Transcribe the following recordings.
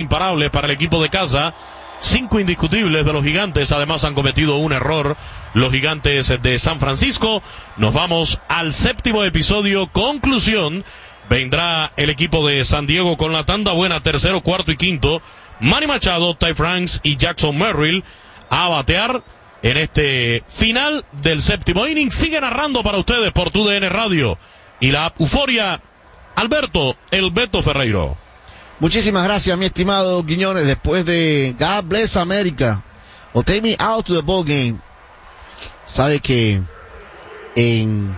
imparables para el equipo de casa. 5 indiscutibles de los Gigantes. Además han cometido un error los Gigantes de San Francisco. Nos vamos al 7º episodio. Conclusión. Vendrá el equipo de San Diego con la tanda buena, tercero, cuarto y quinto. Manny Machado, Ty France y Jackson Merrill a batear en este final del 7º inning. Sigue narrando para ustedes por TUDN Radio y la Euforia, Alberto El Beto Ferreiro. Muchísimas gracias, mi estimado Quiñones. Después de God Bless America o Take Me Out to the Ball Game, sabe que en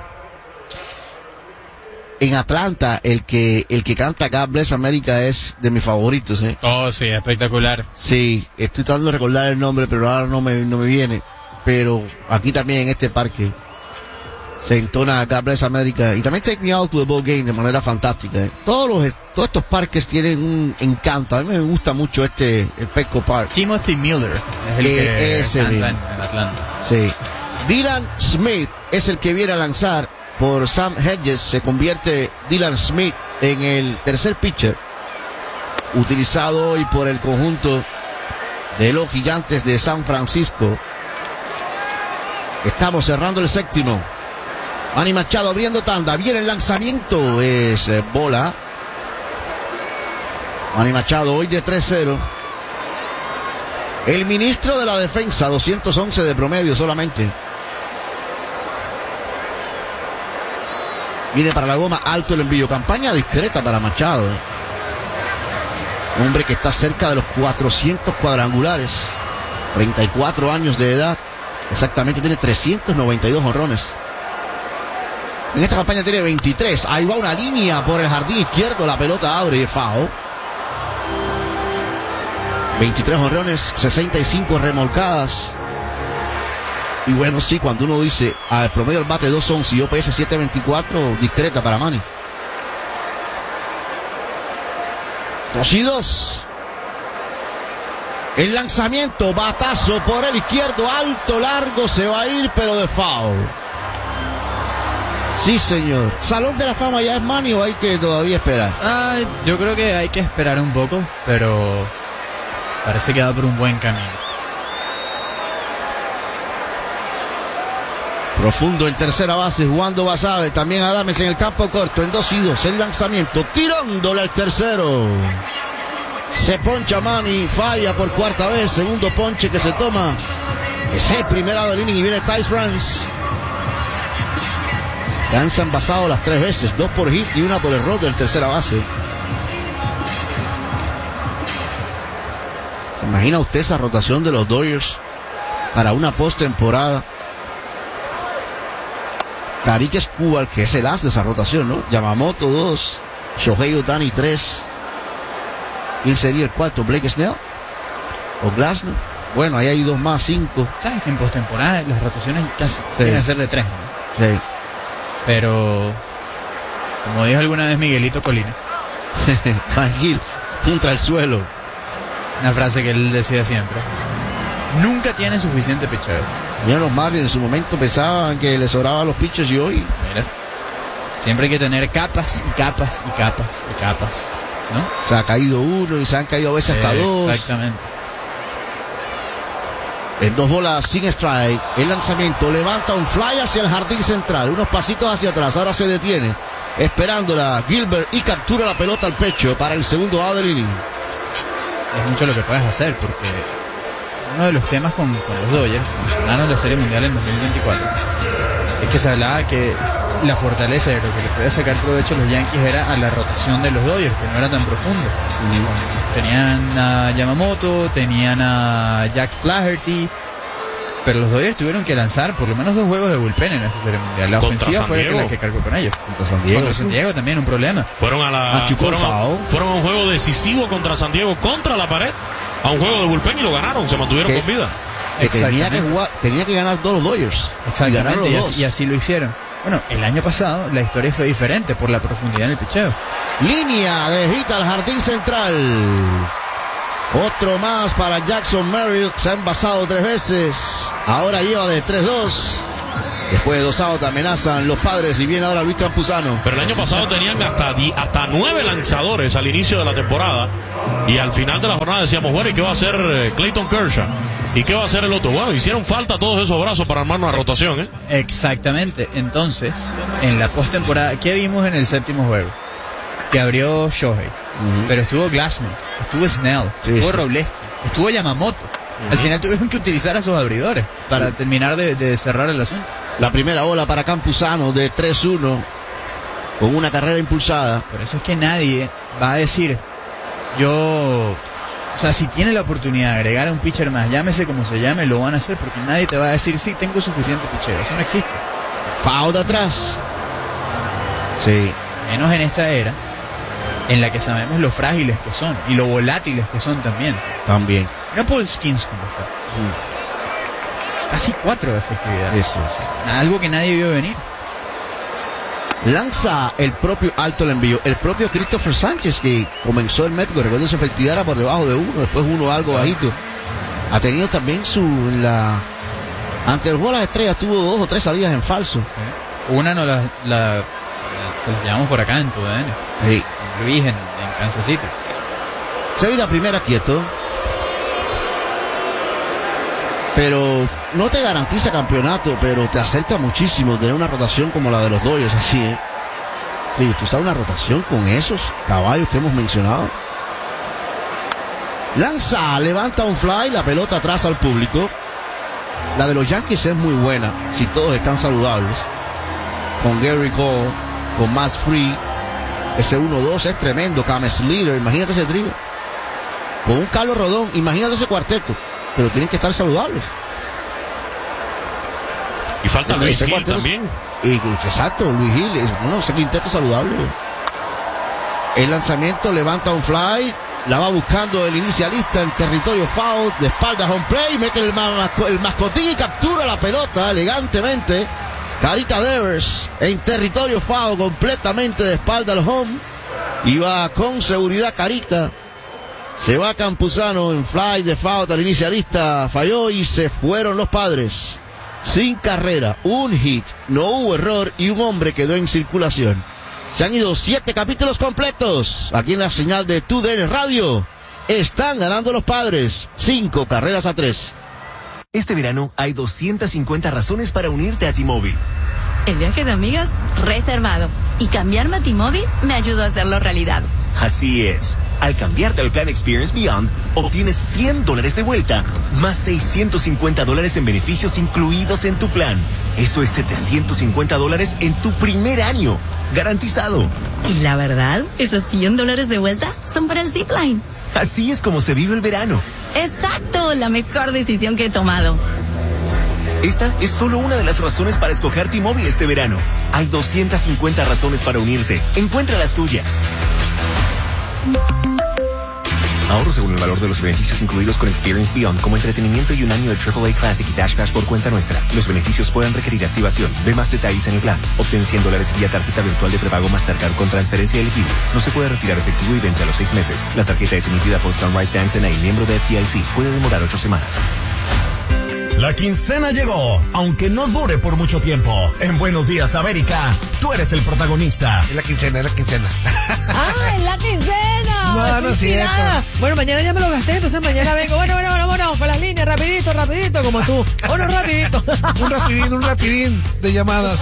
Atlanta el que canta God Bless America es de mis favoritos, ¿eh? Oh, sí, espectacular. Sí, estoy tratando de recordar el nombre, pero ahora no me viene. Pero aquí también en este parque se entona God Bless America y también Take Me Out to the Ball Game de manera fantástica, ¿eh? Todos estos parques tienen un encanto. A mí me gusta mucho el Petco Park. Timothy Miller es el que canta en Atlanta. Sí. Dylan Smith es el que viene a lanzar por Sam Hedges. Se convierte Dylan Smith en el tercer pitcher utilizado hoy por el conjunto de los Gigantes de San Francisco. Estamos cerrando el 7º. Manny Machado abriendo tanda. Viene el lanzamiento. Es bola. Manny Machado hoy de 3-0. El ministro de la defensa, 211 de promedio solamente. Viene para la goma, alto el envío. Campaña discreta para Machado. Un hombre que está cerca de los 400 cuadrangulares. 34 años de edad. Exactamente, tiene 392 jonrones. En esta campaña tiene 23. Ahí va una línea por el jardín izquierdo. La pelota abre y es foul. 23 jonrones, 65 remolcadas. Y bueno, sí, cuando uno dice al promedio del bate 2.11 y OPS 7.24, discreta para Manny. 2-2. El lanzamiento, batazo por el izquierdo, alto, largo, se va a ir, pero de foul. Sí, señor. ¿Salón de la Fama ya es Manny o hay que todavía esperar? Yo creo que hay que esperar un poco, pero parece que va por un buen camino. Profundo en tercera base, jugando Basabe, también Adames en el campo corto, en 2-2, el lanzamiento, tirándole al tercero. Se poncha Manny, falla por cuarta vez, segundo ponche que se toma. Es el primero del inning y viene Ty France. France ha envasado las 3 veces, 2 por hit y 1 por error del tercera base. ¿Se imagina usted esa rotación de los Dodgers para una postemporada? Tarik Skubal, que es el as de esa rotación, ¿no? Yamamoto 2, Shohei Ohtani 3. ¿Quién sería el cuarto? ¿Blake Snell? ¿O Glasnow? Bueno, ahí hay 2 más, 5. ¿Sabes que en postemporada las rotaciones casi tienen que ser de 3, ¿no? Sí. Pero, como dijo alguna vez Miguelito Colina, Tranquilo, contra el suelo. una frase que él decía siempre: nunca tienen suficiente picheo. Mira, los Marlins en su momento pensaban que les sobraban los pitchers y hoy. Mira, siempre hay que tener capas y capas y capas y capas, ¿no? Se ha caído uno y se han caído a veces hasta 2. Exactamente. En 2 bolas sin strike, el lanzamiento levanta un fly hacia el jardín central, unos pasitos hacia atrás, ahora se detiene, esperándola Gilbert y captura la pelota al pecho para el segundo out del inning. Es mucho lo que puedes hacer, porque uno de los temas con los Dodgers, cuando ganaron la Serie Mundial en 2024, es que se hablaba que la fortaleza de lo que le podía sacar provecho a los Yankees era a la rotación de los Dodgers, que no era tan profundo. Tenían a Yamamoto, tenían a Jack Flaherty, pero los Dodgers tuvieron que lanzar por lo menos 2 juegos de bullpen en esa Serie Mundial. La ofensiva fue la que cargó con ellos. Contra San Diego también un problema. Fueron a un juego decisivo contra San Diego, contra la pared, a un juego de bullpen y lo ganaron, se mantuvieron con vida. Tenía que ganar todos los Dodgers. Exactamente, y así lo hicieron. Bueno, el año pasado la historia fue diferente por la profundidad en el picheo. Línea de hit al jardín central. Otro más para Jackson Merrill. Se ha envasado 3 veces. Ahora lleva de 3-2. Después de 2 outs amenazan los Padres y viene ahora Luis Campuzano. Pero el año pasado tenían hasta 9 lanzadores al inicio de la temporada. Y al final de la jornada decíamos, bueno, ¿y qué va a hacer Clayton Kershaw? ¿Y qué va a hacer el otro? Bueno, hicieron falta todos esos brazos para armar una rotación, ¿eh? Exactamente. Entonces, en la postemporada, ¿qué vimos en el séptimo juego? Que abrió Shohei. Pero estuvo Glassman, estuvo Snell, estuvo Roblesky, estuvo Yamamoto. Al final tuvieron que utilizar a sus abridores para terminar de cerrar el asunto. La primera bola para Campuzano de 3-1 con una carrera impulsada. Por eso es que nadie va a decir, o sea, si tiene la oportunidad de agregar a un pitcher más, llámese como se llame, lo van a hacer, porque nadie te va a decir, sí, tengo suficiente pitcher. Eso no existe. Foul de atrás. Sí. Menos en esta era, en la que sabemos lo frágiles que son y lo volátiles que son también. También. No Paul Skeens como está. Casi 4 de efectividad. Sí. Algo que nadie vio venir. Lanza el propio alto el envío. El propio Christopher Sánchez, que comenzó el método. Recuerden, su efectividad era por debajo de 1, después 1 algo bajito. Ha tenido también ante el juego de las estrellas tuvo 2 o 3 salidas en falso. Sí. Una no se las llevamos por acá en tu ADN. Sí. Luis en Kansas City. Se ve la primera quieto, pero no te garantiza campeonato, pero te acerca muchísimo tener una rotación como la de los Dodgers, así, ¿eh? Sí, tú sabes, una rotación con esos caballos que hemos mencionado. Lanza, levanta un fly, la pelota atrás al público. La de los Yankees es muy buena, si todos están saludables. Con Gary Cole, con Matt Free. Ese 1-2 es tremendo. Cam Slater, imagínate ese trío. Con un Carlos Rodón, imagínate ese cuarteto. Pero tienen que estar saludables. Y falta Luis Gil también. Exacto, Luis Gil. Ese quinteto saludable. El lanzamiento levanta un fly. La va buscando el inicialista en territorio foul. De espaldas home play. Mete el mascotín y captura la pelota elegantemente. Carita Devers en territorio foul, completamente de espalda al home. Y va con seguridad Carita. Se va Campuzano en fly de foul al inicialista. Falló y se fueron los Padres. Sin carrera, un hit, no hubo error y un hombre quedó en circulación. Se han ido 7 capítulos completos. Aquí en la señal de TUDN Radio. Están ganando los Padres. 5-3. Este verano hay 250 razones para unirte a T-Mobile. El viaje de amigas reservado. Y cambiarme a T-Mobile me ayudó a hacerlo realidad. Así es. Al cambiarte al plan Experience Beyond, obtienes $100 de vuelta, más $650 en beneficios incluidos en tu plan. Eso es $750 en tu primer año. Garantizado. Y la verdad, esos $100 de vuelta son para el Zipline. Así es como se vive el verano. Exacto, la mejor decisión que he tomado. Esta es solo una de las razones para escoger T-Mobile este verano. Hay 250 razones para unirte. Encuentra las tuyas. Ahorro según el valor de los beneficios incluidos con Experience Beyond, como entretenimiento y un año de AAA Classic y Dash Cash por cuenta nuestra. Los beneficios pueden requerir activación. Ve más detalles en el plan. Obtén $100 vía tarjeta virtual de prepago Mastercard con transferencia elegible. No se puede retirar efectivo y vence a los 6 meses. La tarjeta es emitida por Sunrise Dance y miembro de FDIC. Puede demorar 8 semanas. La quincena llegó, aunque no dure por mucho tiempo. En Buenos Días, América, tú eres el protagonista. Es la quincena. ¡Ah, es la quincena! No es cierto. Bueno, mañana ya me lo gasté, entonces mañana vengo. Bueno, con las líneas, rapidito, como tú. Rapidito. un rapidín de llamadas.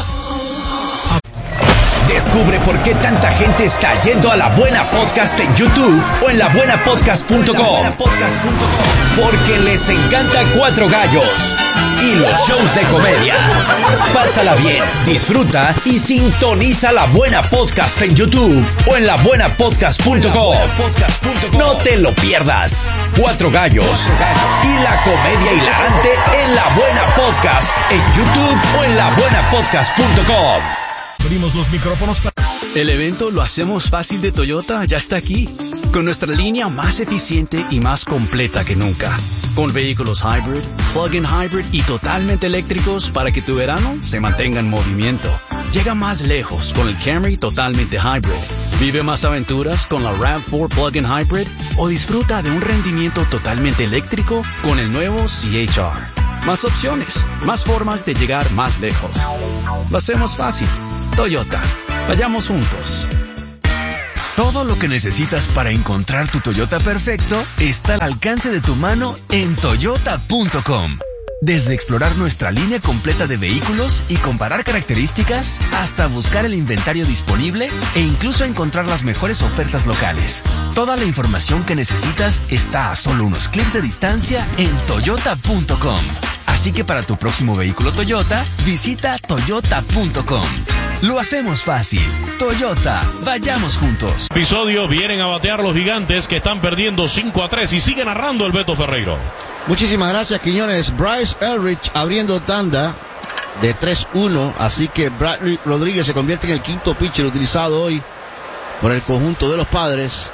Descubre por qué tanta gente está yendo a La Buena Podcast en YouTube o en labuenapodcast.com. Porque les encanta Cuatro Gallos y los shows de comedia. Pásala bien, disfruta y sintoniza La Buena Podcast en YouTube o en labuenapodcast.com. No te lo pierdas. Cuatro Gallos y la comedia hilarante en La Buena Podcast en YouTube o en labuenapodcast.com. Abrimos los micrófonos para... El evento Lo Hacemos Fácil de Toyota ya está aquí, con nuestra línea más eficiente y más completa que nunca, con vehículos hybrid, plug-in hybrid y totalmente eléctricos para que tu verano se mantenga en movimiento. Llega más lejos con el Camry totalmente hybrid. Vive más aventuras con la RAV4 plug-in hybrid o disfruta de un rendimiento totalmente eléctrico con el nuevo CHR. más opciones, más formas de llegar más lejos. Lo hacemos fácil. Toyota. Vayamos juntos. Todo lo que necesitas para encontrar tu Toyota perfecto está al alcance de tu mano en toyota.com. Desde explorar nuestra línea completa de vehículos y comparar características, hasta buscar el inventario disponible e incluso encontrar las mejores ofertas locales. Toda la información que necesitas está a solo unos clics de distancia en toyota.com. Así que para tu próximo vehículo Toyota, visita toyota.com. Lo hacemos fácil. Toyota, vayamos juntos. Episodio, vienen a batear los Gigantes que están perdiendo 5-3 y sigue narrando el Beto Ferreiro. Muchísimas gracias, Quiñones. Bryce Elrich abriendo tanda de 3-1, así que Bradley Rodríguez se convierte en el quinto pitcher utilizado hoy por el conjunto de los Padres.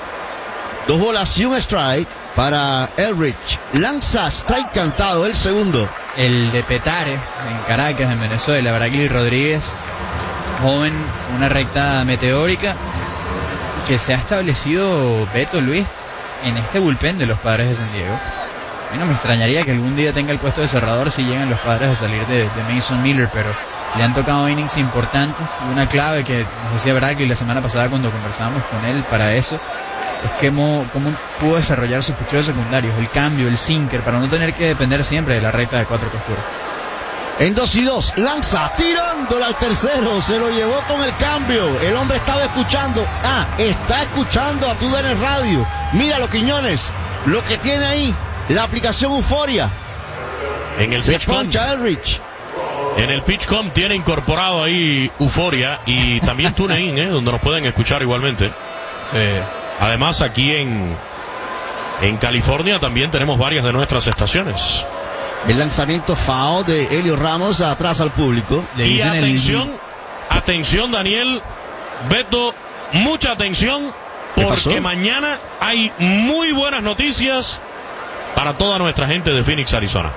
2 bolas y un strike para Elrich. Lanza strike cantado, el segundo. El de Petare, en Caracas, en Venezuela, Bradley Rodríguez, joven, una recta meteórica, que se ha establecido Beto Luis en este bullpen de los Padres de San Diego. A mí no me extrañaría que algún día tenga el puesto de cerrador si llegan los Padres a salir de Mason Miller, pero le han tocado innings importantes. Y una clave que nos decía Bradley la semana pasada cuando conversábamos con él para eso es que cómo pudo desarrollar sus picheos secundarios, el cambio, el sinker, para no tener que depender siempre de la recta de 4 costuras. En 2-2, lanza, tirándole al tercero, se lo llevó con el cambio. El hombre estaba escuchando, está escuchando a tu en el radio. Míralo, Quiñones, lo que tiene ahí, la aplicación Euforia. En el se PitchCom, poncha Elrich. En el PitchCom tiene incorporado ahí Euforia y también TuneIn, donde nos pueden escuchar igualmente. Sí. Además, aquí en California también tenemos varias de nuestras estaciones. El lanzamiento foul de Elio Ramos atrás al público. Y atención, Daniel, Beto, mucha atención, porque mañana hay muy buenas noticias para toda nuestra gente de Phoenix, Arizona.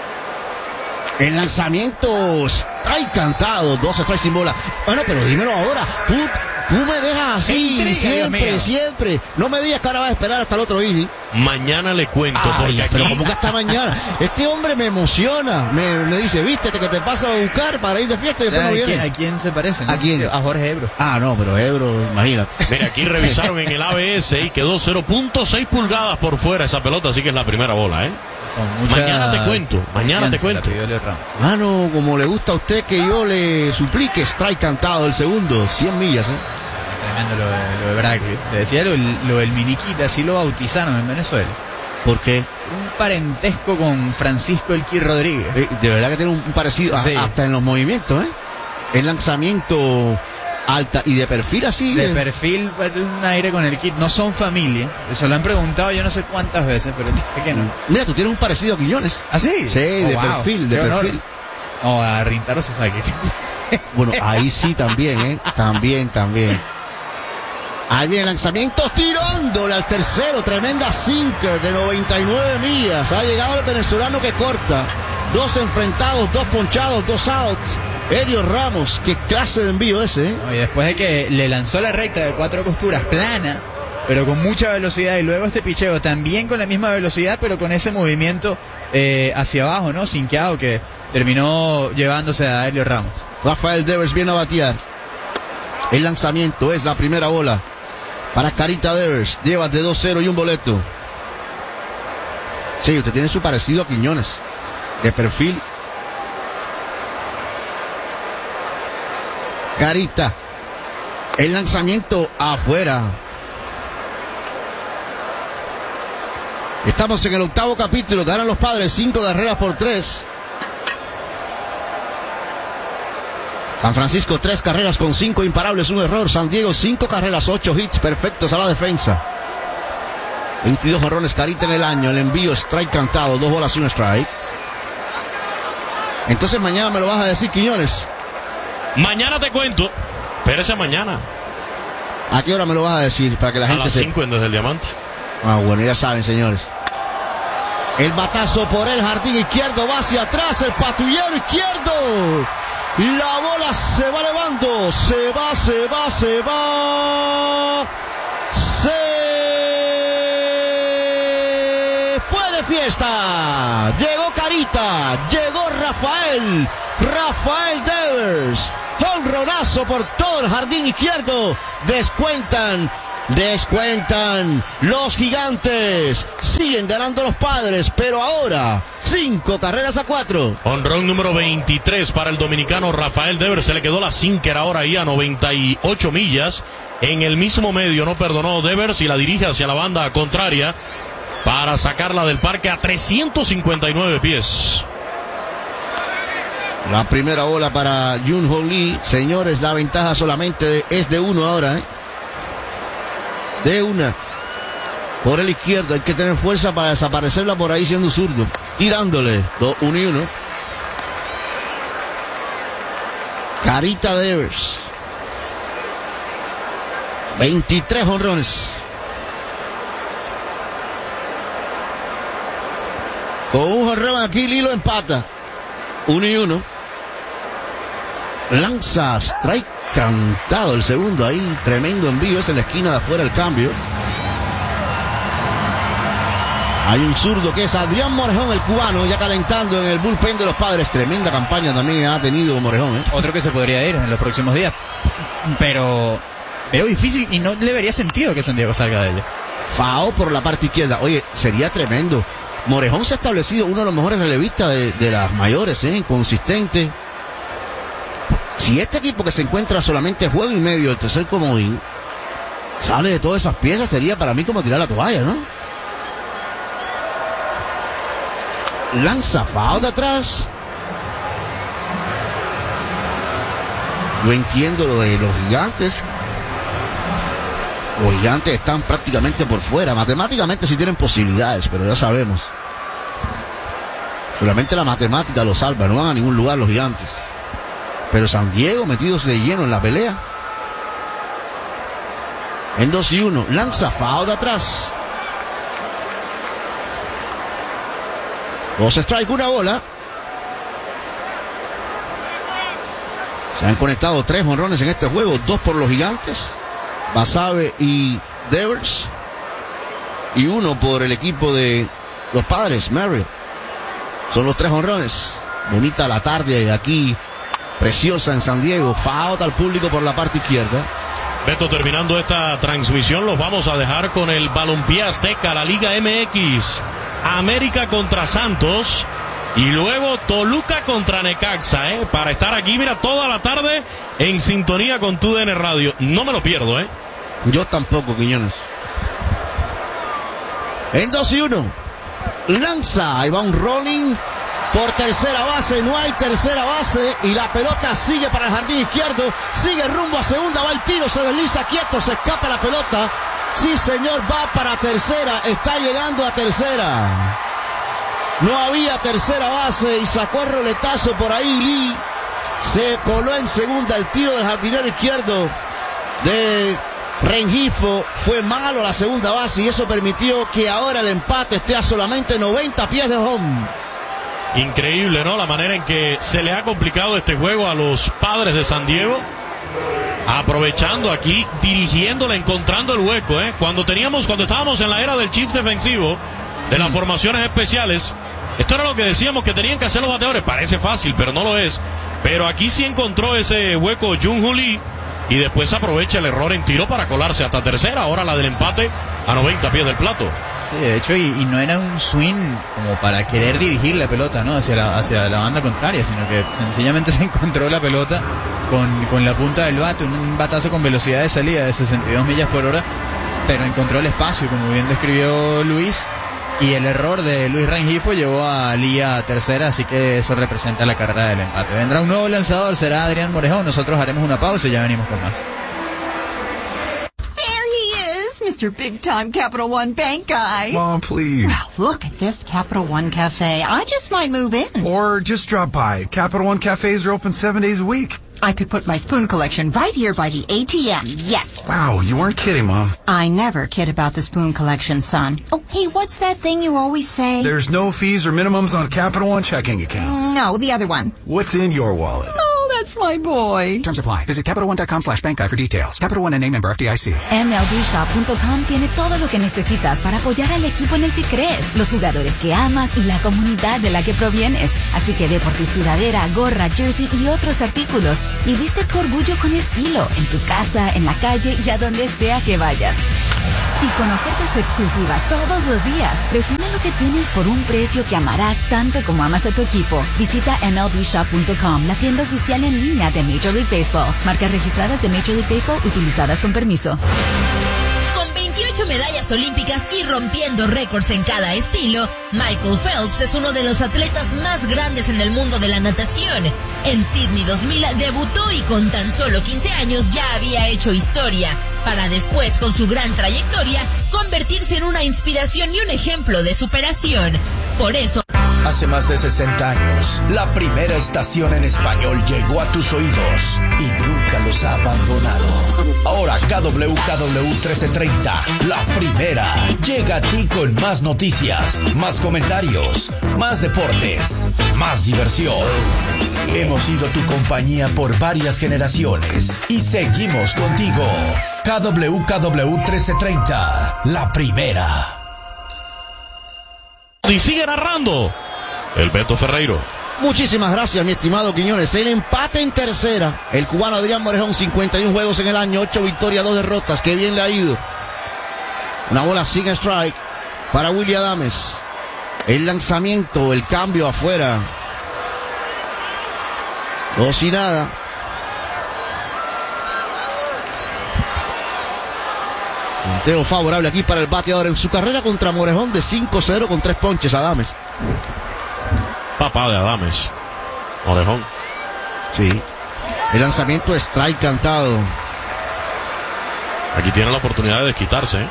El lanzamiento strike cantado, 2 strikes sin bola. Bueno, pero dímelo ahora, tú me dejas así siempre. No me digas que ahora vas a esperar hasta el otro inning. Mañana le cuento, porque aquí... Pero ¿cómo que hasta mañana? Este hombre me emociona, me dice, vístete que te paso a buscar para ir de fiesta y después no viene. ¿A quién se parece? ¿A quién? A Jorge Ebro. No, pero Ebro, imagínate. Mira, aquí revisaron en el ABS y quedó 0.6 pulgadas por fuera esa pelota, así que es la primera bola, Mañana te cuento. Mano, como le gusta a usted que yo le suplique, strike cantado el segundo, 100 millas, Tremendo lo de Bradley. Le decía lo del Miniquita, así lo bautizaron en Venezuela. ¿Por qué? Un parentesco con Francisco El Kid Rodríguez. De verdad que tiene un parecido, sí. Hasta en los movimientos, El lanzamiento alta y de perfil así. De perfil, pues, un aire con el Kid. No son familia. Se lo han preguntado yo no sé cuántas veces, pero dice que no. Mira, tú tienes un parecido a Quiñones. ¿Ah, sí? Sí, de perfil. No, a Rintaro Sasaki. Bueno, ahí sí también, También. Ahí viene el lanzamiento, tirándole al tercero, tremenda sinker de 99 millas. Ha llegado el venezolano que corta. 2 enfrentados, 2 ponchados, 2 outs. Elio Ramos, qué clase de envío ese, Y después de que le lanzó la recta de 4 costuras plana, pero con mucha velocidad, y luego este picheo también con la misma velocidad, pero con ese movimiento hacia abajo, ¿no? Sinqueado, que terminó llevándose a Elio Ramos. Rafael Devers viene a batear. El lanzamiento es la primera bola para Carita Devers. Lleva de 2-0 y un boleto. Sí, usted tiene su parecido a Quiñones. De perfil. Carita. El lanzamiento afuera. Estamos en el 8º capítulo. Ganan los Padres 5 carreras por 3. San Francisco 3 carreras con 5 imparables, un error. San Diego 5 carreras, 8 hits perfectos a la defensa. 22 jonrones Carita en el año. El envío strike cantado, 2 bolas y un strike. Entonces mañana me lo vas a decir, Quiñones. Mañana te cuento. Espérese mañana. ¿A qué hora me lo vas a decir? Para que la gente a las 5 en Desde el Diamante. Bueno, ya saben, señores. El batazo por el jardín izquierdo, va hacia atrás, el patrullero izquierdo. La bola se va elevando, se va. después de fiesta. Llegó Carita, llegó Rafael Devers. Jonronazo por todo el jardín izquierdo. Descuentan los Gigantes. Siguen ganando los Padres, pero ahora 5-4. Honrón número 23 para el dominicano Rafael Devers. Se le quedó la sinker ahora ahí a 98 millas. En el mismo medio no perdonó Devers y la dirige hacia la banda contraria para sacarla del parque a 359 pies. La primera bola para Jung-Hoo Lee. Señores, la ventaja solamente es de 1 ahora, De 1. Por el izquierdo. Hay que tener fuerza para desaparecerla por ahí siendo zurdo. Tirándole. 1-1. Carita Devers. 23 jonrones. Con un jonrón aquí, Lilo empata. 1-1. Lanza strike cantado el segundo ahí. Tremendo envío. Es en la esquina de afuera el cambio. Hay un zurdo que es Adrián Morejón, el cubano, ya calentando en el bullpen de los Padres. Tremenda campaña también ha tenido Morejón, Otro que se podría ir en los próximos días. Pero veo difícil y no le vería sentido que San Diego salga de ella. Fao por la parte izquierda. Oye, sería tremendo. Morejón se ha establecido uno de los mejores relevistas de las mayores, inconsistente. Si este equipo que se encuentra solamente juego y medio, el tercer comodín, sale de todas esas piezas, sería para mí como tirar la toalla, ¿no? Lanza Fao de atrás. Yo entiendo lo de los Gigantes. Los Gigantes están prácticamente por fuera. Matemáticamente sí tienen posibilidades, pero ya sabemos. Solamente la matemática los salva. No van a ningún lugar los Gigantes. Pero San Diego metidos de lleno en la pelea. En 2-1. Lanza Fao de atrás. 2 strike, 1 bola. Se han conectado 3 jonrones en este juego. 2 por los Gigantes. Basabe y Devers. Y 1 por el equipo de los Padres, Merrill. Son los 3 jonrones. Bonita la tarde aquí. Preciosa en San Diego. Foul al público por la parte izquierda. Beto, terminando esta transmisión, los vamos a dejar con el Balompié Azteca, la Liga MX. América contra Santos. Y luego Toluca contra Necaxa, para estar aquí, mira, toda la tarde en sintonía con TUDN Radio. No me lo pierdo, Yo tampoco, Quiñones. En 2-1. Lanza, ahí va un rolling por tercera base, no hay tercera base y la pelota sigue para el jardín izquierdo, sigue rumbo a segunda, va el tiro, se desliza quieto, se escapa la pelota. Sí, señor, va para tercera, está llegando a tercera. No había tercera base y sacó el roletazo por ahí. Lee se coló en segunda. El tiro del jardinero izquierdo de Rengifo fue malo a la segunda base y eso permitió que ahora el empate esté a solamente 90 pies de home. Increíble, ¿no? La manera en que se le ha complicado este juego a los Padres de San Diego. Aprovechando aquí, dirigiéndole, encontrando el hueco, Cuando estábamos en la era del shift defensivo, de las formaciones especiales, esto era lo que decíamos que tenían que hacer los bateadores. Parece fácil, pero no lo es. Pero aquí sí encontró ese hueco Jung-Hoo Lee y después aprovecha el error en tiro para colarse hasta tercera. Ahora la del empate a 90 pies del plato. Sí, de hecho, y no era un swing como para querer dirigir la pelota, ¿no? hacia la banda contraria, sino que sencillamente se encontró la pelota con la punta del bate, un batazo con velocidad de salida de 62 millas por hora, pero encontró el espacio, como bien describió Luis, y el error de Luis Rengifo llevó a Lee a tercera, así que eso representa la carrera del empate. Vendrá un nuevo lanzador, será Adrián Morejón. Nosotros haremos una pausa y ya venimos con más. Mr. Big Time Capital One Bank guy. Mom, please. Well, look at this Capital One Cafe. I just might move in. Or just drop by. Capital One Cafes are open 7 days a week. I could put my spoon collection right here by the ATM. Yes. Wow, you weren't kidding, Mom. I never kid about the spoon collection, son. Oh, hey, what's that thing you always say? There's no fees or minimums on Capital One checking accounts. No, the other one. What's in your wallet? Oh, that's That's my boy. Terms apply. Visit CapitalOne.com/bank guide for details. Capital One N.A. member FDIC. MLBshop.com tiene todo lo que necesitas para apoyar al equipo en el que crees, los jugadores que amas y la comunidad de la que provienes. Así que ve por tu sudadera, gorra, jersey y otros artículos y viste tu orgullo con estilo en tu casa, en la calle y a donde sea que vayas. Y con ofertas exclusivas todos los días, recibe lo que tienes por un precio que amarás tanto como amas a tu equipo. Visita MLBshop.com, la tienda oficial en línea de Major League Baseball. Marcas registradas de Major League Baseball utilizadas con permiso. Con 28 medallas olímpicas y rompiendo récords en cada estilo, Michael Phelps es uno de los atletas más grandes en el mundo de la natación. En Sydney 2000 debutó y con tan solo 15 años ya había hecho historia, para después, con su gran trayectoria, convertirse en una inspiración y un ejemplo de superación. Por eso... Hace más de 60 años, la primera estación en español llegó a tus oídos y nunca los ha abandonado. Ahora KWKW 1330, la primera, llega a ti con más noticias, más comentarios, más deportes, más diversión. Hemos sido tu compañía por varias generaciones y seguimos contigo. KWKW 1330, la primera. Y sigue narrando el Beto Ferreiro. Muchísimas gracias, mi estimado Quiñones. El empate en tercera. El cubano Adrián Morejón, 51 juegos en el año, 8 victorias, 2 derrotas. Qué bien le ha ido. Una bola sin strike para Willy Adames. El lanzamiento, el cambio afuera. 2 y nada. Punteo favorable aquí para el bateador en su carrera contra Morejón de 5-0 con 3 ponches. Adames. Papá de Adames. Morejón. Sí. El lanzamiento strike cantado. Aquí tiene la oportunidad de desquitarse.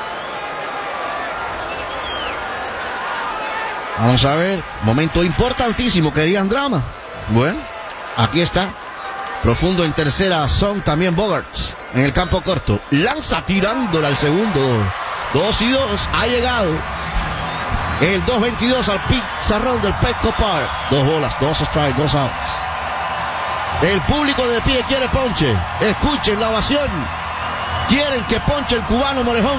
Vamos a ver. Momento importantísimo. Querían drama. Bueno, aquí está. Profundo en tercera. Son también Bogarts. En el campo corto. Lanza tirándola al segundo. 2-2. Ha llegado. El 2-22 al pizarrón del Petco Park. 2 bolas, 2 strikes, 2 outs. El público de pie quiere ponche. Escuchen la ovación. Quieren que ponche el cubano Morejón.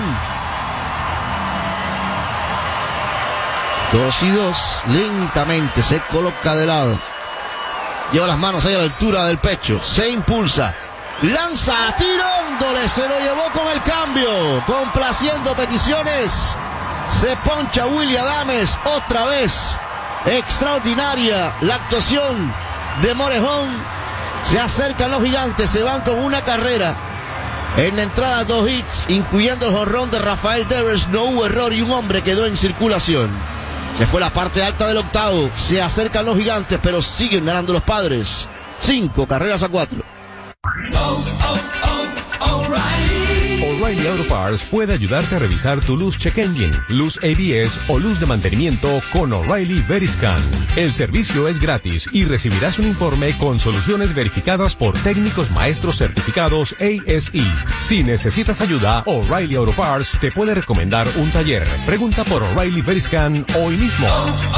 2-2. Lentamente se coloca de lado. Lleva las manos ahí a la altura del pecho. Se impulsa. Lanza tirándole. Se lo llevó con el cambio. Complaciendo peticiones. Se poncha Willy Adames otra vez. Extraordinaria la actuación de Morejón. Se acercan los gigantes, se van con una carrera. En la entrada 2 hits, incluyendo el jonrón de Rafael Devers. No hubo error y un hombre quedó en circulación. Se fue la parte alta del octavo. Se acercan los gigantes, pero siguen ganando los Padres. 5-4. O'Reilly Auto Parts puede ayudarte a revisar tu luz check engine, luz ABS o luz de mantenimiento con O'Reilly Veriscan. El servicio es gratis y recibirás un informe con soluciones verificadas por técnicos maestros certificados ASE. Si necesitas ayuda, O'Reilly Auto Parts te puede recomendar un taller. Pregunta por O'Reilly Veriscan hoy mismo.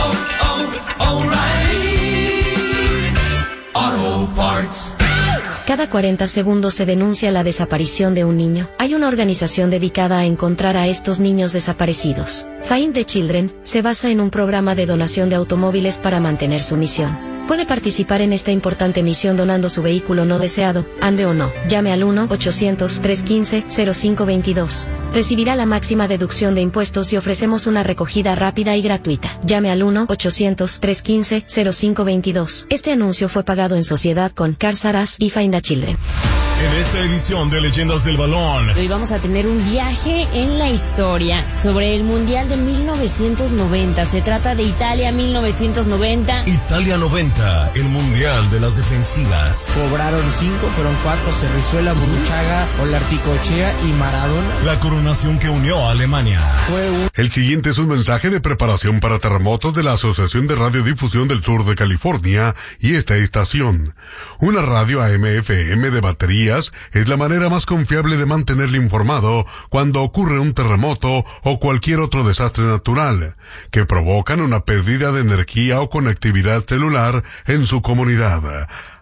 O'Reilly Auto Parts. Cada 40 segundos se denuncia la desaparición de un niño. Hay una organización dedicada a encontrar a estos niños desaparecidos. Find the Children se basa en un programa de donación de automóviles para mantener su misión. Puede participar en esta importante misión donando su vehículo no deseado, ande o no. Llame al 1-800-315-0522. Recibirá la máxima deducción de impuestos y ofrecemos una recogida rápida y gratuita. Llame al 1-800-315-0522. Este anuncio fue pagado en sociedad con Cars R Us y Find the Children. En esta edición de Leyendas del Balón, hoy vamos a tener un viaje en la historia sobre el Mundial de 1990. Se trata de Italia 1990. Italia 90, el Mundial de las defensivas. Cobraron 5, fueron 4, Cerrizuela, Burruchaga, Olarticochea y Maradona. La coronación que unió a Alemania. El siguiente es un mensaje de preparación para terremotos de la Asociación de Radiodifusión del Sur de California y esta estación. Una radio AM/FM de batería es la manera más confiable de mantenerle informado cuando ocurre un terremoto o cualquier otro desastre natural que provocan una pérdida de energía o conectividad celular en su comunidad.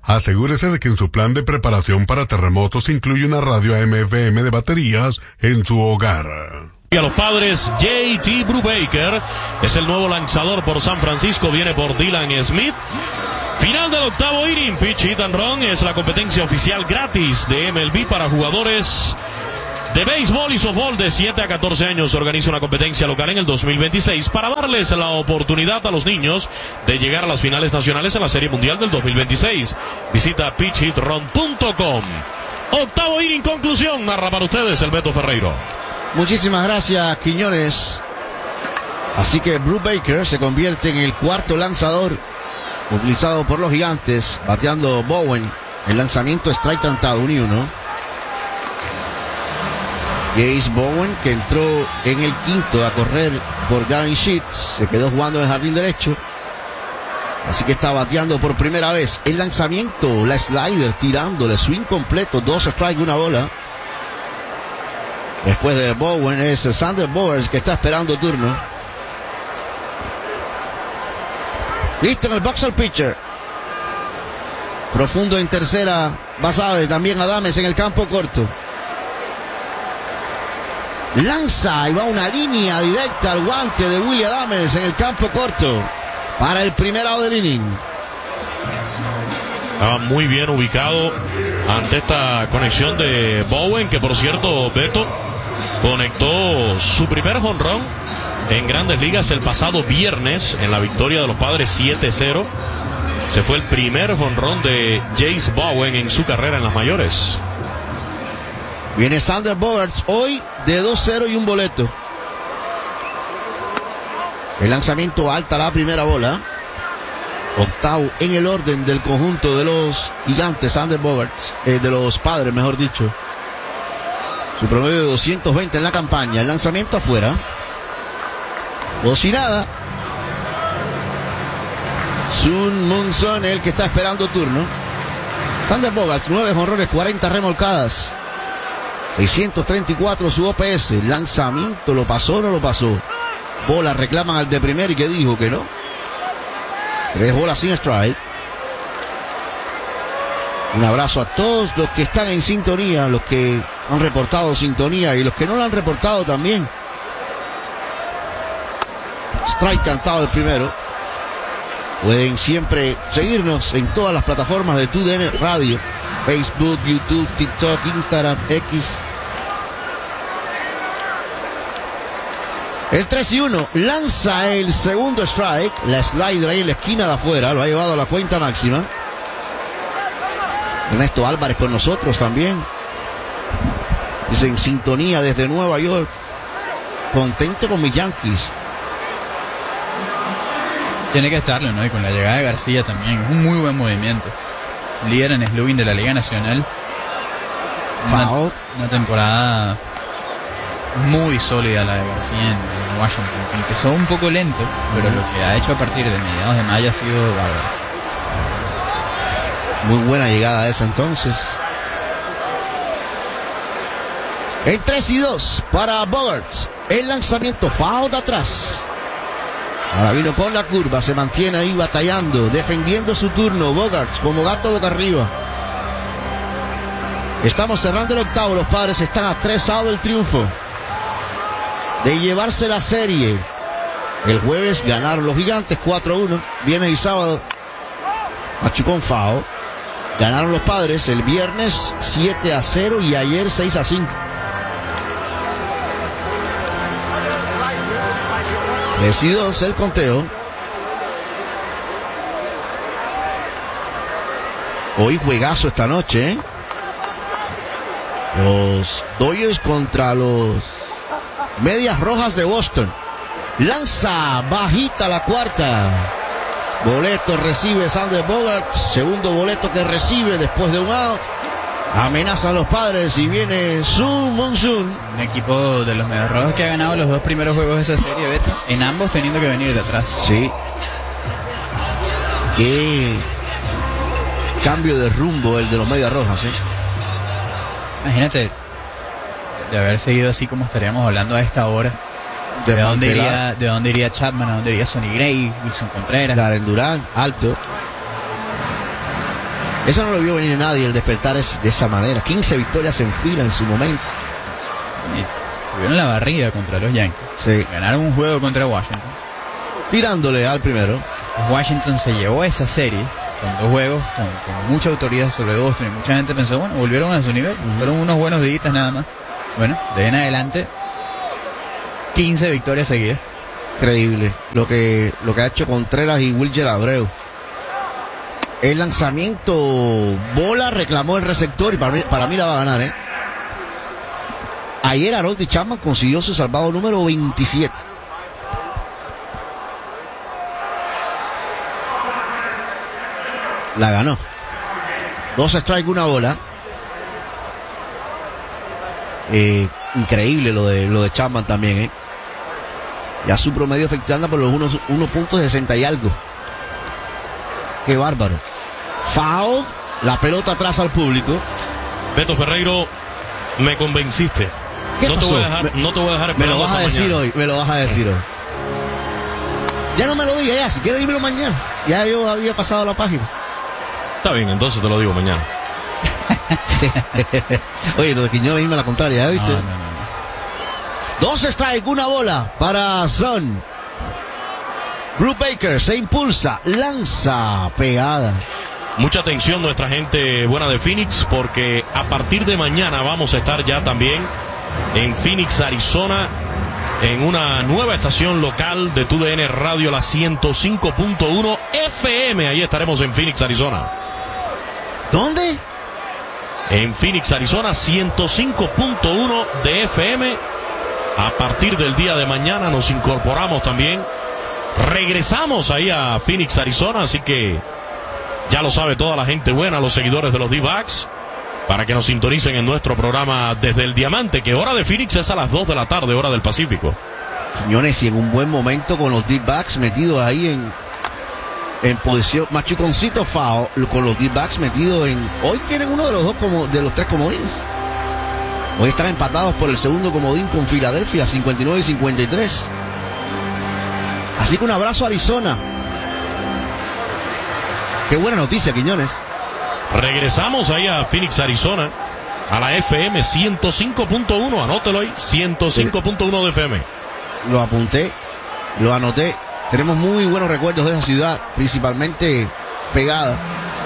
Asegúrese de que en su plan de preparación para terremotos incluye una radio AM/FM de baterías en su hogar. Y a los Padres, J.T. Brubaker es el nuevo lanzador por San Francisco, viene por Dylan Smith. Final del octavo inning, pitch hit and run, es la competencia oficial gratis de MLB para jugadores de béisbol y softball de 7 a 14 años. Organiza una competencia local en el 2026 para darles la oportunidad a los niños de llegar a las finales nacionales en la Serie Mundial del 2026. Visita pitchhitrun.com. Octavo inning, conclusión, narra para ustedes el Beto Ferreiro. Muchísimas gracias, Quiñones. Así que Brubaker se convierte en el cuarto lanzador utilizado por los Gigantes, bateando Bowen. El lanzamiento strike cantado, 1-1. Jace Bowen, que entró en el quinto a correr por Gavin Sheets, se quedó jugando en el jardín derecho, así que está bateando por primera vez. El lanzamiento, la slider, tirándole, swing completo, 2 strikes, 1 bola. Después de Bowen es Sander Bowers, que está esperando turno. Listo en el box al pitcher. Profundo en tercera, Basabe, también Adames en el campo corto. Lanza y va una línea directa al guante de Willy Adames en el campo corto para el primer out del inning. Estaba muy bien ubicado ante esta conexión de Bowen, que por cierto, Beto conectó su primer jonrón en Grandes Ligas el pasado viernes en la victoria de los Padres 7-0. Se fue el primer jonrón de Jace Bowen en su carrera en las mayores. Viene Sander Bogarts hoy de 2-0 y un boleto. El lanzamiento alta, la primera bola. Octavo en el orden del conjunto de los Gigantes, Sander Bogarts, de los Padres, mejor dicho. Su promedio de 220 en la campaña. El lanzamiento afuera. Bocinada. Sun Munson, el que está esperando turno. Sander Bogarts, 9 jonrones, 40 remolcadas. 634 su OPS. Lanzamiento, ¿lo pasó o no lo pasó? Bola, reclaman al de primero y que dijo que no. 3 bolas sin strike. Un abrazo a todos los que están en sintonía, los que han reportado sintonía y los que no lo han reportado también. Strike cantado el primero. Pueden siempre seguirnos en todas las plataformas de TUDN Radio, Facebook, YouTube, TikTok, Instagram, X. El 3-1 lanza el segundo strike. La slider ahí en la esquina de afuera, lo ha llevado a la cuenta máxima. Ernesto Álvarez con nosotros también. Dice en sintonía desde Nueva York. Contento con mis Yankees. Tiene que estarlo, ¿no? Y con la llegada de García también. Es un muy buen movimiento. Líder en slugging de la Liga Nacional. Una temporada muy sólida la de García en Washington. Empezó un poco lento, pero lo que ha hecho a partir de mediados de mayo ha sido bárbaro. Muy buena llegada esa entonces. El 3-2 para Bogarts. El lanzamiento foul de atrás. Ahora vino con la curva, se mantiene ahí batallando, defendiendo su turno. Bogarts como gato boca arriba. Estamos cerrando el octavo, los Padres están a 3 outs del triunfo, de llevarse la serie. El jueves ganaron los Gigantes 4-1, viernes y sábado machucón foul. Ganaron los Padres el viernes 7-0 y ayer 6-5. 3-2 el conteo. Hoy juegazo esta noche, ¿eh? Los Dodgers contra los Medias Rojas de Boston. Lanza bajita la cuarta. Boleto recibe Sander Bogarts. Segundo boleto que recibe después de un out. Amenaza a los Padres y viene Sun Monsoon. Un equipo de los Medias Rojas que ha ganado los 2 primeros juegos de esa serie, Beto, en ambos teniendo que venir de atrás. Sí. Qué cambio de rumbo el de los Medias Rojas, ¿eh? Imagínate, de haber seguido así como estaríamos hablando a esta hora. ¿De dónde iría Chapman? ¿A dónde iría Sonny Gray? Wilson Contreras. Darren Durán, alto. Eso no lo vio venir nadie, el despertar es de esa manera. 15 victorias en fila en su momento. Tuvieron la barrida contra los Yankees. Sí. Ganaron un juego contra Washington. Tirándole al primero. Washington se llevó esa serie con 2 juegos, con mucha autoridad sobre Boston. Y mucha gente pensó, bueno, volvieron a su nivel. Fueron unos buenos días nada más. Bueno, de ahí en adelante, 15 victorias seguidas. Increíble lo que ha hecho Contreras y Wilger Abreu. El lanzamiento, bola, reclamó el receptor y para mí la va a ganar, Ayer Harold Chapman consiguió su salvado número 27. La ganó. 2 strikes, 1 bola. Increíble lo de Chapman también, Ya su promedio efectivo anda por los 1.60 y algo. Qué bárbaro. Foul, la pelota atrás al público. Beto Ferreiro, me convenciste. ¿Qué no pasó? No te voy a dejar esperando. Me lo vas a decir mañana. hoy, me lo vas a decir hoy. Ya no me lo digas, ya, si quieres dímelo mañana. Ya yo había pasado la página. Está bien, entonces te lo digo mañana. Oye, lo de Quiñones irme a la contraria, ¿ya viste? No. 2 strikes, 1 bola para Son. Bruce Baker se impulsa, lanza, pegada. Mucha atención nuestra gente buena de Phoenix, porque a partir de mañana vamos a estar ya también en Phoenix, Arizona, en una nueva estación local de TUDN Radio, la 105.1 FM. Ahí estaremos en Phoenix, Arizona. ¿Dónde? En Phoenix, Arizona, 105.1 de FM. A partir del día de mañana nos incorporamos también. Regresamos ahí a Phoenix, Arizona, así que ya lo sabe toda la gente buena, los seguidores de los D-Backs, para que nos sintonicen en nuestro programa Desde el Diamante, que hora de Phoenix es a las 2 de la tarde, hora del Pacífico. Quiñones, y en un buen momento con los D-Backs metidos ahí en posición, machuconcito foul, con los D-Backs metidos en... Hoy tienen uno de los dos de los 3 comodines. Hoy están empatados por el segundo comodín con Filadelfia, 59 y 53. Así que un abrazo a Arizona. Qué buena noticia, Quiñones. Regresamos ahí a Phoenix, Arizona, a la FM 105.1, anótelo ahí, 105.1 de FM. Lo apunté, lo anoté. Tenemos muy buenos recuerdos de esa ciudad, principalmente pegada.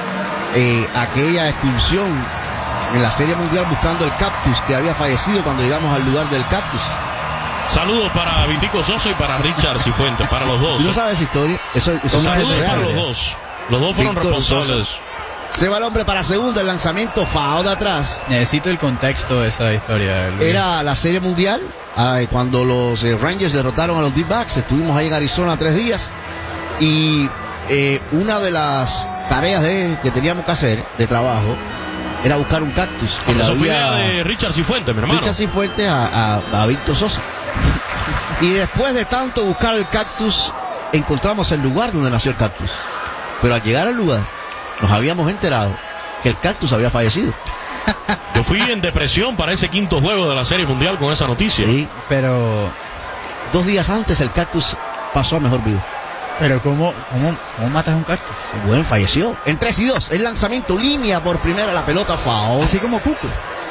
Aquella excursión en la Serie Mundial buscando el cactus que había fallecido cuando llegamos al lugar del cactus. Saludos para Vitico Sosa y para Richard Cifuentes, para los dos. ¿No sabes esa historia? Eso saludos es para real, los dos. Los dos fueron Víctor responsables. Sosa. Se va el hombre para segunda, el lanzamiento, foul de atrás. Necesito el contexto de esa historia, Luis. Era la Serie Mundial, cuando los Rangers derrotaron a los D-Backs. Estuvimos ahí en Arizona 3 días. Y una de las tareas que teníamos que hacer de trabajo era buscar un cactus. Que Eso fue había... idea de Richard Cifuentes, mi hermano. Richard Cifuentes a Víctor Sosa. Y después de tanto buscar el cactus, encontramos el lugar donde nació el cactus. Pero al llegar al lugar, nos habíamos enterado que el cactus había fallecido. Yo fui en depresión para ese 5º juego de la Serie Mundial con esa noticia. Sí, pero 2 días antes el cactus pasó a mejor vida. Pero ¿cómo matas un cactus? Bueno, falleció. En 3-2, el lanzamiento, línea por primera, la pelota foul. Así como Cuco.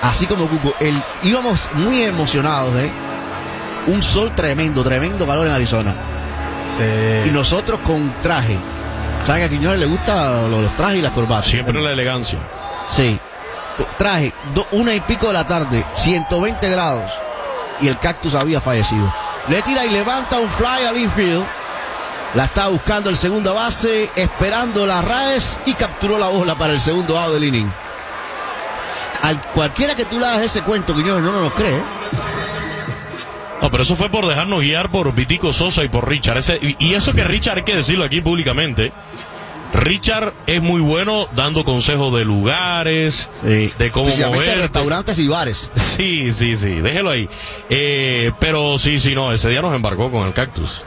Íbamos muy emocionados, Un sol tremendo calor en Arizona. Sí. Y nosotros con traje. ¿Saben que a Quiñones le gustan los trajes y las corbatas? Siempre la elegancia. Sí. Traje, 1 y pico de la tarde, 120 grados. Y el cactus había fallecido. Le tira y levanta un fly al infield. La está buscando el segunda base, esperando la Raes y capturó la bola para el segundo out del inning. Cualquiera que tú le hagas ese cuento, Quiñones, no nos cree. No, pero eso fue por dejarnos guiar por Vitico Sosa y por Richard. Y eso que Richard, hay que decirlo aquí públicamente, Richard es muy bueno dando consejos de lugares, de cómo mover, restaurantes y bares. Sí, déjelo ahí. Pero sí, no, ese día nos embarcó con el cactus.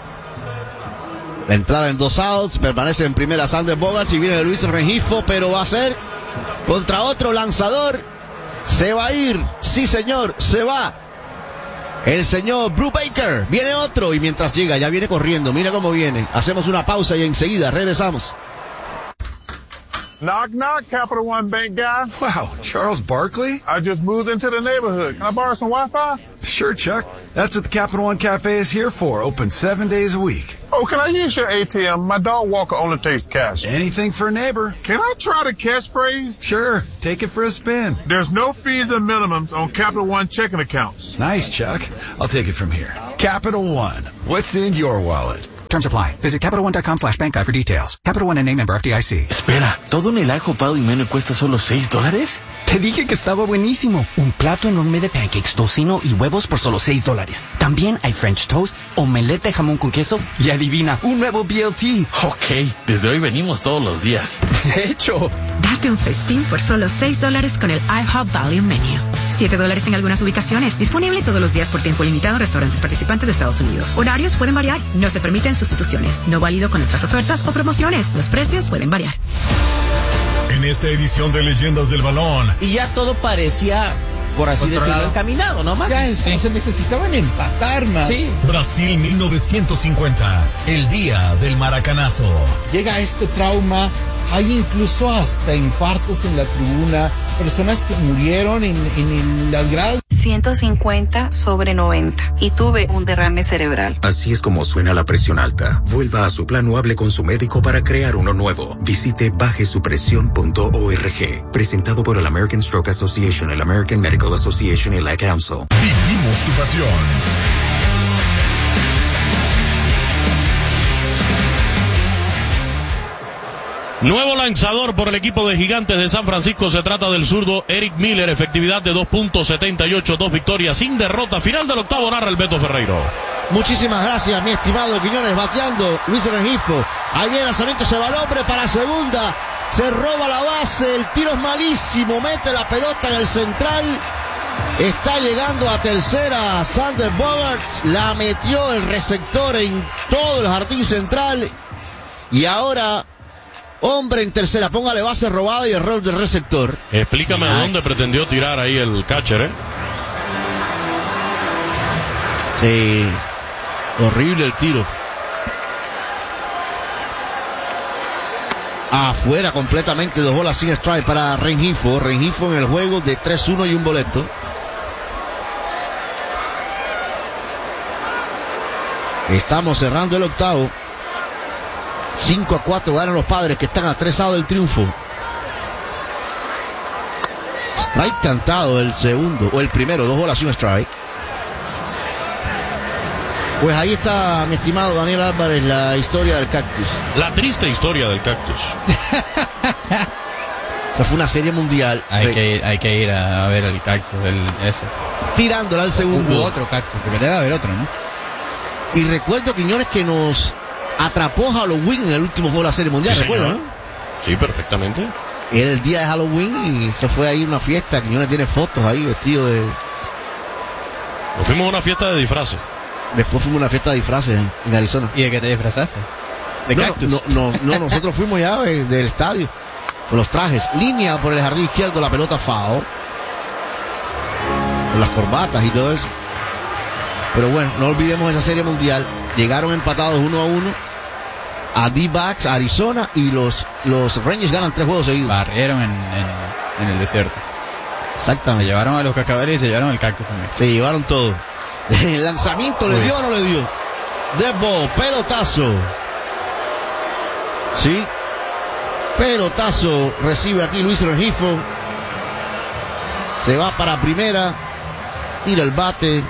La entrada en 2 outs, permanece en primera Sander Bogaerts y viene Luis Rengifo, pero va a ser contra otro lanzador. Se va a ir, sí señor, se va. El señor Bruce Baker, viene otro y mientras llega ya viene corriendo, mira cómo viene. Hacemos una pausa y enseguida regresamos. Knock, knock, Capital One Bank guy. Wow, Charles Barkley? I just moved into the neighborhood. Can I borrow some Wi-Fi? Sure, Chuck. That's what the Capital One Cafe is here for. Open 7 days a week. Oh, can I use your ATM? My dog Walker only takes cash. Anything for a neighbor. Can I try the catchphrase? Sure. Take it for a spin. There's no fees and minimums on Capital One checking accounts. Nice, Chuck. I'll take it from here. Capital One. What's in your wallet? Terms apply. Visit CapitalOne.com/bank guide for details. Capital One and member FDIC. Espera, ¿todo en el ajo Pau y Meno cuesta solo $6? Te dije que estaba buenísimo. Un plato enorme de pancakes, tocino y huevos por solo $6. También hay French toast, omelette de jamón con queso y adivina, un nuevo BLT. Ok, desde hoy venimos todos los días. De hecho, date un festín por solo $6 con el IHOP Value Menu. $7 en algunas ubicaciones. Disponible todos los días por tiempo limitado en restaurantes participantes de Estados Unidos. Horarios pueden variar. No se permiten sustituciones. No válido con otras ofertas o promociones. Los precios pueden variar. En esta edición de Leyendas del Balón. Y ya todo parecía, por así decirlo, encaminado, ¿no, Max? Ya se necesitaban empatar, man. Sí. Brasil 1950. El día del maracanazo. Llega este trauma. Hay incluso hasta infartos en la tribuna, personas que murieron en las gradas. 150/90 y tuve un derrame cerebral. Así es como suena la presión alta. Vuelva a su plan o hable con su médico para crear uno nuevo. Visite bajesupresión.org. Presentado por el American Stroke Association, el American Medical Association y la Council. Vivimos tu pasión. Nuevo lanzador por el equipo de Gigantes de San Francisco. Se trata del zurdo Eric Miller. Efectividad de 2.78, 2 victorias sin derrota. Final del octavo, narra el Beto Ferreiro. Muchísimas gracias, mi estimado Quiñones. Bateando Luis Rengifo. Ahí viene el lanzamiento, se va al hombre para segunda. Se roba la base, el tiro es malísimo. Mete la pelota en el central. Está llegando a tercera Sander Bogaerts. La metió el receptor en todo el jardín central. Y ahora... hombre en tercera, póngale base robada y error del receptor. Explícame a dónde pretendió tirar ahí el catcher, Sí, horrible el tiro. Afuera completamente, 2 bolas sin strike para Rengifo. Rengifo en el juego de 3-1 y un boleto. Estamos cerrando el octavo. 5-4 ganan los Padres, que están a 3 outs del triunfo. Strike cantado el segundo, o el primero, 2 bolas y un strike. Pues ahí está, mi estimado Daniel Álvarez, la historia del cactus. La triste historia del cactus. Esa fue una serie mundial. Hay que ir a ver el cactus, ese. Tirándola al segundo. Hubo otro cactus, porque debe haber otro, ¿no? Y recuerdo, Quiñones, que nos atrapó Halloween en el último juego de la serie mundial, sí, ¿recuerda, señor? no? Sí, perfectamente. Era el día de Halloween y se fue a ir a una fiesta. Quiñones tiene fotos ahí vestido de... Nos fuimos a una fiesta de disfraces. Después fuimos a una fiesta de disfraces en Arizona. ¿Y de qué te disfrazaste? ¿De cactus? No, nosotros fuimos ya del estadio con los trajes. Línea por el jardín izquierdo, la pelota foul. Con las corbatas y todo eso. Pero bueno, no olvidemos esa serie mundial. Llegaron empatados 1-1 a D-backs, Arizona, y los Rangers ganan 3 juegos seguidos. Barrieron en el desierto. Exactamente. Se llevaron a los cascabeles y se llevaron el cactus también. Se llevaron todo. El lanzamiento, ¿le dio o no le dio? Dead ball, pelotazo. Sí. Pelotazo recibe aquí Luis Rengifo. Se va para primera. Tira el bate.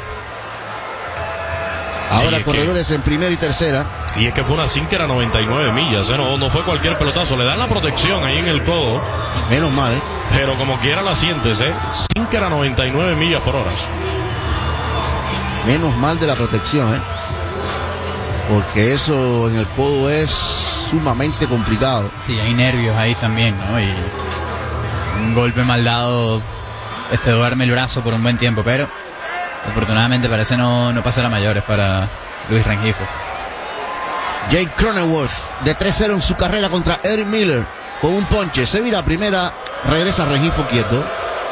Ahora corredores en primera y tercera. Y es que fue una sinker a 99 millas, no fue cualquier pelotazo. Le dan la protección ahí en el codo. Menos mal, Pero como quiera la sientes, sinker a 99 millas por hora. Menos mal de la protección, porque eso en el codo es sumamente complicado. Sí, hay nervios ahí también, ¿no? Y un golpe mal dado duerme el brazo por un buen tiempo, pero afortunadamente parece no pasar a mayores para Luis Rengifo. Jake Cronenworth de 3-0 en su carrera contra Eric Miller con un ponche. Se vira a primera, regresa Rengifo quieto.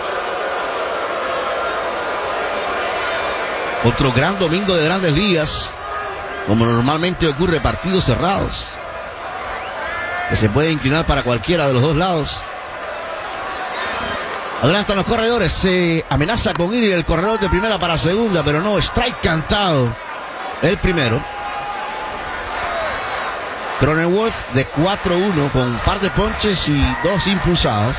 Otro gran domingo de Grandes Ligas, como normalmente ocurre, partidos cerrados. que se puede inclinar para cualquiera de los dos lados. Adelantan los corredores, se amenaza con ir el corredor de primera para segunda, pero no, strike cantado el primero. Cronenworth de 4-1 con un par de ponches y 2 impulsadas.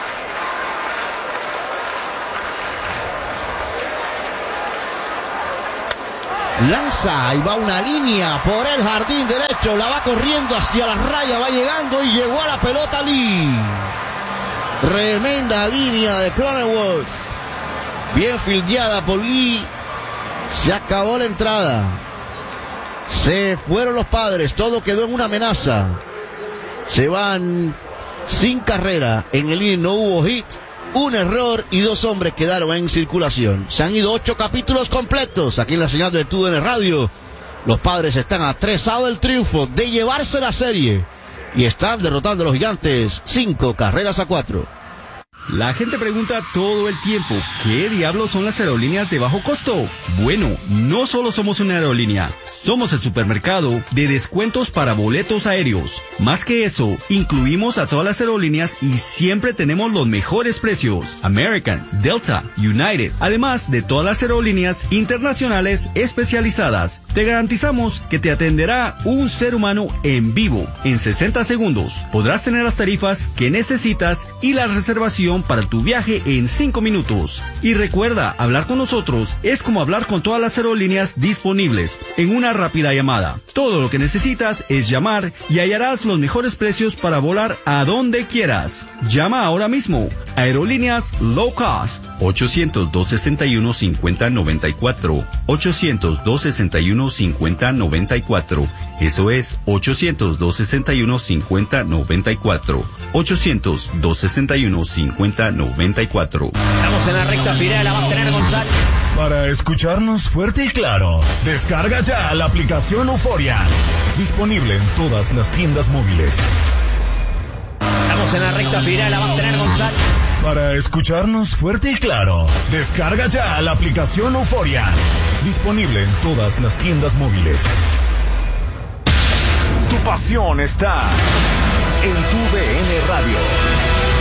Lanza y va una línea por el jardín derecho, la va corriendo hacia la raya, va llegando y llegó a la pelota Lee. Tremenda línea de Cronenworth, bien fildeada por Lee. Se acabó la entrada, se fueron los Padres, todo quedó en una amenaza. Se van sin carrera, en el inning no hubo hit, un error y 2 hombres quedaron en circulación. Se han ido 8 capítulos completos aquí en la señal de TUDN Radio. Los Padres están a 3 outs del triunfo de llevarse la serie y están derrotando a los Gigantes 5-4. La gente pregunta todo el tiempo, ¿qué diablos son las aerolíneas de bajo costo? Bueno, no solo somos una aerolínea, somos el supermercado de descuentos para boletos aéreos. Más que eso, incluimos a todas las aerolíneas y siempre tenemos los mejores precios. American, Delta, United, además de todas las aerolíneas internacionales especializadas. Te garantizamos que te atenderá un ser humano en vivo. En 60 segundos podrás tener las tarifas que necesitas y la reservación para tu viaje en 5 minutos. Y recuerda, hablar con nosotros es como hablar con todas las aerolíneas disponibles en una rápida llamada. Todo lo que necesitas es llamar y hallarás los mejores precios para volar a donde quieras. Llama ahora mismo. Aerolíneas Low Cost. 800-261-5094. 800-261-5094. Eso es 800-261-5094. 800-261-5094. Estamos en la recta final, la va a tener González. Para escucharnos fuerte y claro, descarga ya la aplicación Euforia. Disponible en todas las tiendas móviles. Estamos en la recta final, la va a tener González. Para escucharnos fuerte y claro, descarga ya la aplicación Euforia. Disponible en todas las tiendas móviles. Tu pasión está en TUDN Radio.